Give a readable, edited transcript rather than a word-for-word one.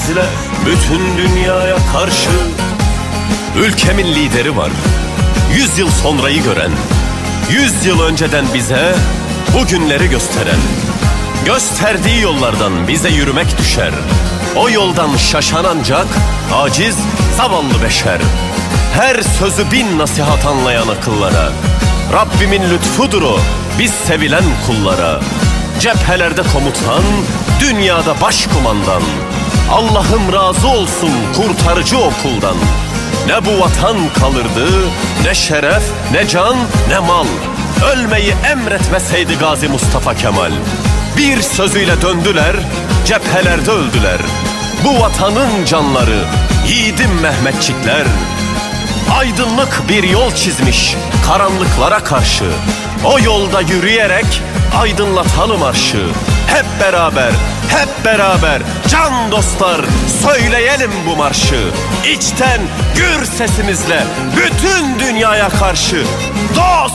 sözlerimizle bütün dünyaya karşı. Ülkemin lideri var, 100 yıl sonrayı gören, 100 yıl önceden bize bugünleri gösteren. Gösterdiği yollardan bize yürümek düşer. O yoldan şaşan ancak aciz, zavallı beşer. Her sözü bin nasihat anlayan akıllara. Rabbimin lütfudur o, biz sevilen kullara. Cephelerde komutan, dünyada başkumandan. Allah'ım razı olsun kurtarıcı okuldan. Ne bu vatan kalırdı, ne şeref, ne can, ne mal. Ölmeyi emretmeseydi Gazi Mustafa Kemal. Bir sözüyle döndüler, cephelerde öldüler. Bu vatanın canları, yiğidim Mehmetçikler. Aydınlık bir yol çizmiş karanlıklara karşı. O yolda yürüyerek aydınlatalım arşı. Hep beraber, hep beraber can dostlar söyleyelim bu marşı. İçten gür sesimizle bütün dünyaya karşı. Dost!